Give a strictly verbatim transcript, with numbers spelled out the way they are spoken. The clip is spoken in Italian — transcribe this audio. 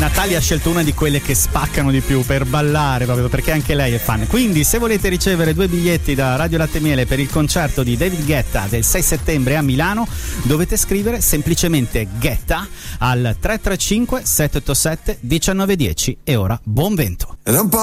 Natalia ha scelto una di quelle che spaccano di più per ballare, proprio perché anche lei è fan. Quindi se volete ricevere due biglietti da Radio Latte Miele per il concerto di David Guetta del sei settembre a Milano, dovete scrivere semplicemente Guetta al tre tre cinque sette otto sette uno nove uno zero. E ora buon vento.